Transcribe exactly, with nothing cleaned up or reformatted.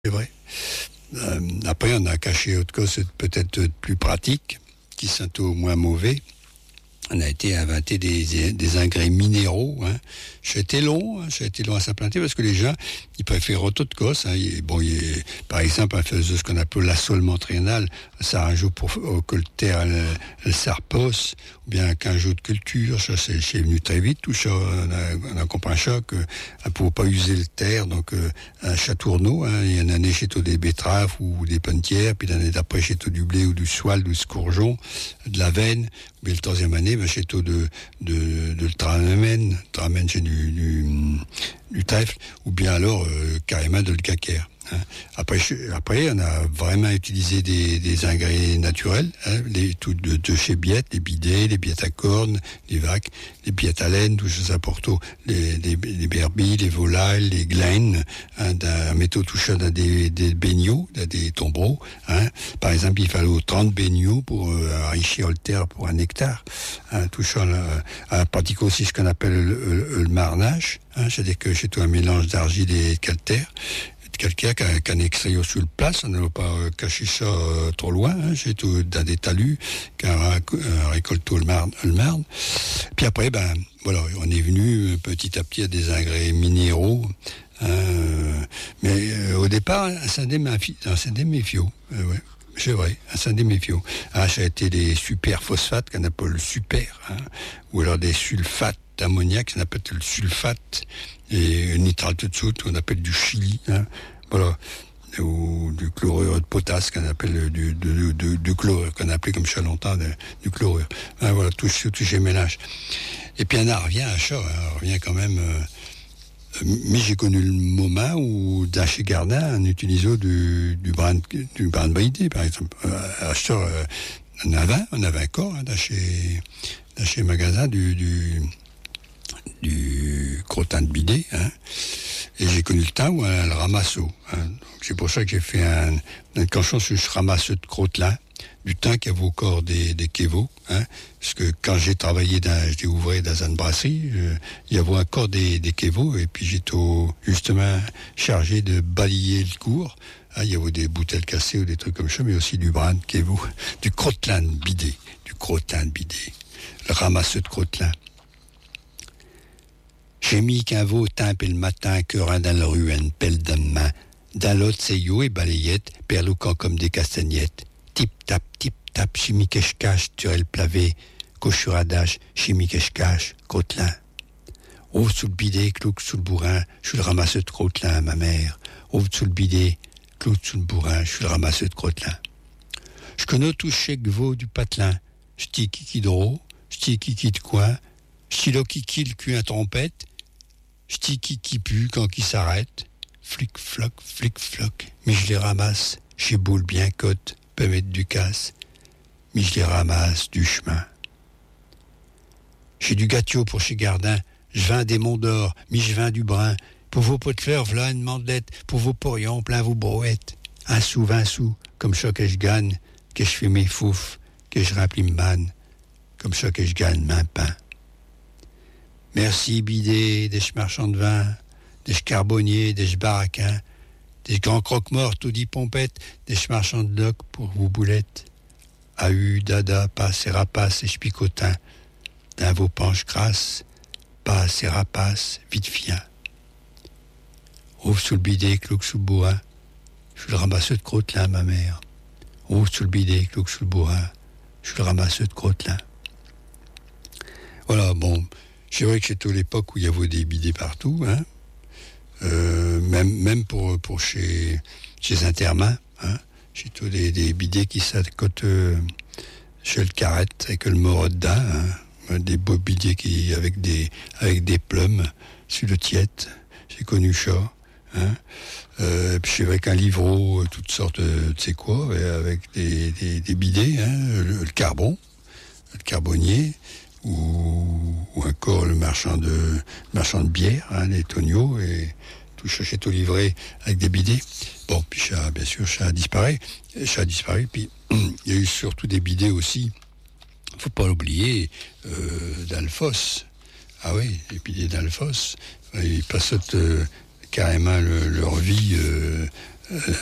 C'est vrai. Euh, après, on a caché autre chose peut-être plus pratique, qui sont au moins mauvais. On a été inventé des, des engrais minéraux. Hein. C'était long, hein, ça a été long à s'implanter parce que les gens, ils préfèrent autre chose. Hein. Il, bon, il, par exemple, on faisait ce qu'on appelle l'assolement triennal. Ça rajoute pour que le terre, le, le sarpos, ou bien qu'un jeu de culture. Ça, c'est, c'est venu très vite. Tout ça, on a, on a compris ça que pour ne pas user le terre, donc euh, un chatourneau. Hein, il y en a un année chez des betteraves ou des pontières, puis l'année d'après chez du blé ou du soile, du scourgeon, de la veine. Mais le troisième année, ben, chez de, de, de, de le tramen, tramen chez du, du, du trèfle, ou bien alors euh, carrément de le calcaire. Hein. Après, après, on a vraiment utilisé des, des engrais naturels, hein, les, tout de, de chez Biette, les bidets, les biettes à cornes, les vaques, les biettes à laine, tout ça pour tout, les, les, les berbilles, les volailles, les glaines, hein, d'un métaux touchant à des, des baignots, à des tombereaux. Hein. Par exemple, il fallait trente baignots pour euh, enrichir le terre pour un hectare. Hein, touchant à pratique aussi ce qu'on appelle le, le, le marnage, hein, c'est-à-dire que c'est tout un mélange d'argile et de calcaire. Quelqu'un qui a, qui a un extérieur sur le place, on ne va pas euh, cacher ça euh, trop loin, hein, c'est tout dans des talus, qui a euh, récolté le marne, le marne. Puis après, ben, voilà, on est venu petit à petit à des engrais minéraux, hein, euh, mais euh, au départ, un syndé méfio, euh, ouais. C'est vrai, un syndé méfio. Ah, ça a été des super phosphates qu'on appelle le super, hein, ou alors des sulfates d'ammoniac qu'on appelle le sulfate, et nitral tout de suite, qu'on appelle du chili, hein, voilà, ou du chlorure de potasse qu'on appelle du, du, du, du chlorure, qu'on a appelé comme ça longtemps de, du chlorure. Hein, voilà, tout, tout ces mélanges. Et puis on en revient à ça, hein, on revient quand même. Euh, Mais j'ai connu le moment où, dans chez Gardin, on utilisait du, du brin de, du brin de bridé, par exemple. Euh, ça, euh, on avait, on avait encore, hein, dans chez, dans chez magasin, du, du, du crottin de bidet, hein. Et j'ai connu le temps où on le ramassait, hein. Donc, c'est pour ça que j'ai fait un, une canson sur ce ramasseur de crottelin, du temps qu'il y avait encore des, des kévos, hein, parce que quand j'ai travaillé dans, j'étais ouvrier dans une brasserie, euh, il y avait encore des, des kévos, et puis j'étais au, justement chargé de balayer le cours, hein, il y avait des bouteilles cassées ou des trucs comme ça, mais aussi du brin de kévo, du crottelin de bidet, du crottin de bidet, le ramasseur de crottelin. J'ai mis qu'un veau timpe le matin, cœurin dans la rue, une pelle dans la main, dans l'autre seyo et balayette, perlouquant comme des castagnettes. Tip-tap, tip-tap, chimie que je cache, turel plavé, cochuradage, chimie que je cache, crottelin. Ouvre sous le bidet, clouque sous le bourrin, je suis le ramasseur de crottelin, ma mère. Ouvre sous le bidet, clouque sous le bourrin, je suis le ramasseur de crottelin. Je connais tout chèque veau du patelin, je dis kiki d'oro, je dis kiki de coin, je dis le kiki le cul à trompette, je dis kiki pue quand qui s'arrête, flic floc, flic floc, mais je les ramasse, chez boule bien cote, peut mettre du casse, mais je les ramasse du chemin. J'ai du gâteau pour chez Gardin, je vins des monts d'or, mais je vins du brin, pour vos pots de fleurs, v'là une mandelette, pour vos porions, plein vos brouettes, un sou, vingt sous, comme ça que je gagne, que je fais mes fouf, que je remplis me manne, comme ça que je gagne main pain. Merci bidet, des marchands de vin, des charbonniers, des baraquins, des grands croque-morts, tout dit pompette, des marchands de loc pour vos boulettes. Ahu, dada, passe et rapace et spicotin, dans vos penches grasses, passe et rapace, vite fien. Ouvre sous le bidet, clouque sous le bourrin, je suis le ramasseur de crottelin, ma mère. Ouvre sous le bidet, clouque sous le bourrin, je suis le ramasseur de crottelin. Voilà, bon, c'est vrai que c'était l'époque où il y avait des bidets partout, hein. Euh, même, même pour, pour chez, chez Intermain, hein, j'ai tous des, des bidets qui s'accotent euh, chez le Carrette avec le Morodin, hein, des beaux bidets qui, avec, des, avec des plumes sur le tiète, j'ai connu ça. Hein. Euh, puis c'est vrai qu'un livreau, toutes sortes de, tu sais quoi, avec des, des, des bidets, hein, le, le carbon, le carbonnier, ou, ou encore le marchand de, le marchand de bière, hein, les Tonio, et tout ça, c'est tout livré avec des bidets. Bon, puis ça, bien sûr, ça a disparu. Ça a disparu, puis il y a eu surtout des bidets aussi, faut pas l'oublier, euh, d'Alphos. Ah oui, les bidets d'Alphos, ils passent euh, carrément le, leur vie euh, euh,